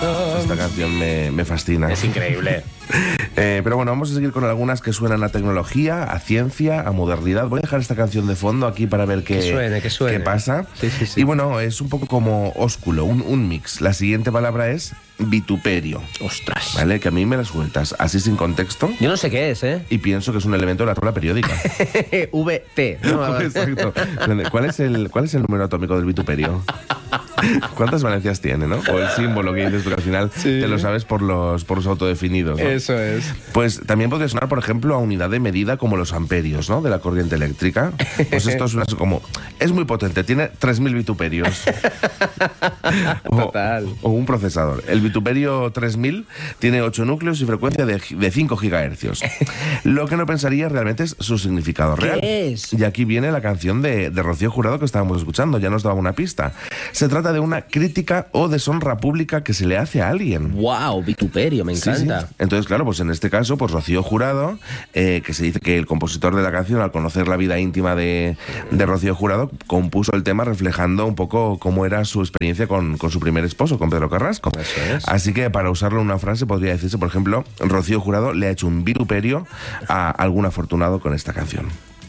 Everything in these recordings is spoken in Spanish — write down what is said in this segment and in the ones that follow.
Esta canción me fascina. Es increíble. Pero bueno, vamos a seguir con algunas que suenan a tecnología, a ciencia, a modernidad. Voy a dejar esta canción de fondo aquí para ver qué pasa. Sí. Y bueno, es un poco como ósculo, un mix. La siguiente palabra es vituperio. Ostras. ¿Vale? Que a mí me la sueltas así sin contexto. Yo no sé qué es, ¿eh? Y pienso que es un elemento de la tabla periódica. VT. ¿no? Exacto. ¿Cuál es el número atómico del vituperio? ¿Cuántas valencias tiene, no? O el símbolo que dices, porque al final te lo sabes por los autodefinidos, ¿no? Eso es. Pues también podría sonar, por ejemplo, a unidad de medida como los amperios, ¿no? De la corriente eléctrica. Pues esto suena como... Es muy potente, tiene 3.000 vituperios. Total. O un procesador. El vituperio 3000 tiene 8 núcleos y frecuencia de 5 gigahercios. Lo que no pensaría realmente es su significado real. ¿Qué es? Y aquí viene la canción de Rocío Jurado que estábamos escuchando, ya nos daba una pista. Se trata de una crítica o deshonra pública que se le hace a alguien. Wow, vituperio, me encanta. Sí. Entonces, claro, pues en este caso, pues Rocío Jurado, que se dice que el compositor de la canción, al conocer la vida íntima de Rocío Jurado, compuso el tema reflejando un poco cómo era su experiencia con su primer esposo, con Pedro Carrasco. Eso es. Así que para usarlo en una frase podría decirse, por ejemplo, Rocío Jurado le ha hecho un vituperio a algún afortunado con esta canción.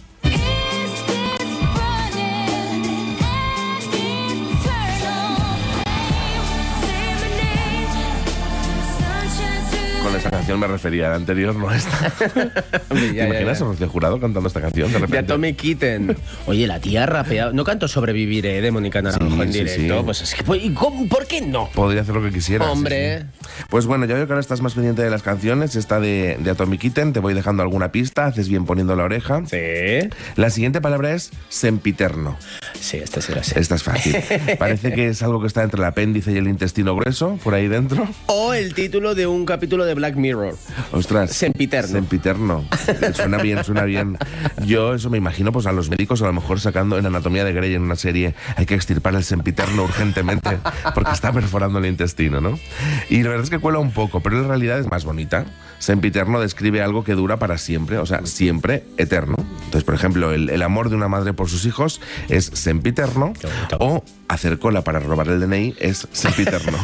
Con esa canción me refería, la anterior no esta. ¿Te imaginas a Rocío Jurado cantando esta canción de repente? De Atomic Kitten. Oye, la tía rapeado. No canto Sobreviviré de Mónica Naranjo en directo. Sí. Pues es que, ¿por qué no? Podría hacer lo que quisieras. Hombre. Sí. Pues bueno, ya veo que ahora estás más pendiente de las canciones. Esta de Atomic Kitten, te voy dejando alguna pista, haces bien poniendo la oreja. Sí. La siguiente palabra es sempiterno. Sí, esta sí la sé. Esta es fácil. Parece que es algo que está entre el apéndice y el intestino grueso, por ahí dentro. O el título de un capítulo de Black Mirror. Ostras. Sempiterno. Sempiterno. Suena bien, suena bien. Yo eso me imagino pues a los médicos a lo mejor sacando en Anatomía de Grey en una serie hay que extirpar el sempiterno urgentemente porque está perforando el intestino, ¿no? Y la verdad es que cuela un poco, pero en realidad es más bonita. Sempiterno describe algo que dura para siempre, o sea, siempre eterno. Entonces, por ejemplo, el amor de una madre por sus hijos es sempiterno o hacer cola para robar el DNI es sempiterno.